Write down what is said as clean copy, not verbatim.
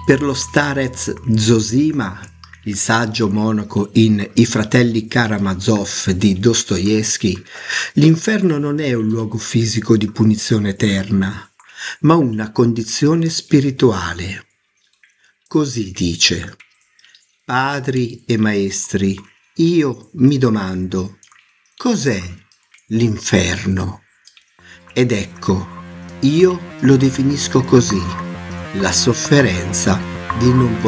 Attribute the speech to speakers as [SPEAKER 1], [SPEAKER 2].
[SPEAKER 1] Per lo starez Zosima, il saggio monaco in I fratelli Karamazov di Dostoevsky, l'inferno non è un luogo fisico di punizione eterna, ma una condizione spirituale. Così dice: Padri e maestri, io mi domando, cos'è l'inferno? Ed ecco, io lo definisco così: la sofferenza di non poter